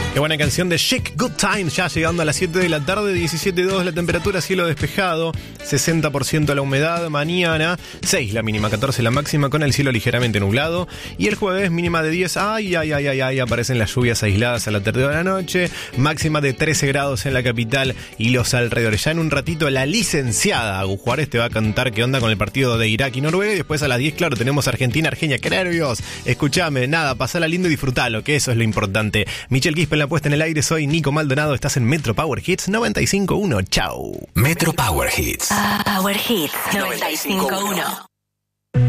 Qué buena canción de Chic, Good Times, ya llegando a las 7 de la tarde, 17:02 la temperatura, cielo despejado, 60% la humedad, mañana 6 la mínima, 14 la máxima, con el cielo ligeramente nublado, y el jueves mínima de 10, aparecen las lluvias aisladas a la tarde de la noche, máxima de 13 grados en la capital y los alrededores. Ya en un ratito la licenciada Agus Juárez te va a contar qué onda con el partido de Irak y Noruega, y después a las 10, claro, tenemos Argentina-Argelia. ¡Qué nervios! Escuchame, nada, pasala lindo y disfrutalo, que eso es lo importante. Michelle Quispe en la puesta en el aire, soy Nico Maldonado, estás en Metro Power Hits 95.1. Chau. Metro Power Hits. Power Hits 95.1.